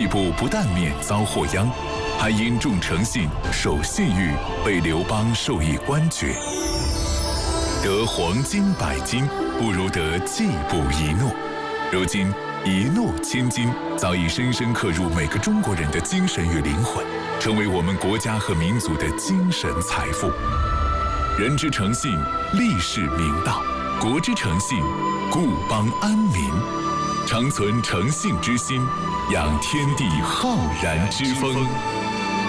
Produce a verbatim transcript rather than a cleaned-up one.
部不但免遭祸殃，还因重诚信、守信誉，被刘邦授以官爵。得黄金百斤，不如得季布一诺。如今，一诺千金早已深深刻入每个中国人的精神与灵魂，成为我们国家和民族的精神财富。人之诚信，立世明道；国之诚信，固邦安民。常存诚信之心，养天地浩然之风。